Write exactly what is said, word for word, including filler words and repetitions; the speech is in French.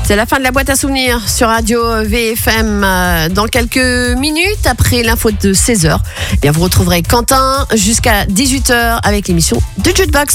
C'est la fin de la boîte à souvenirs sur Radio V F M. Dans quelques minutes, après l'info de seize heures, eh bien vous retrouverez Quentin jusqu'à dix-huit heures avec l'émission de Jukebox.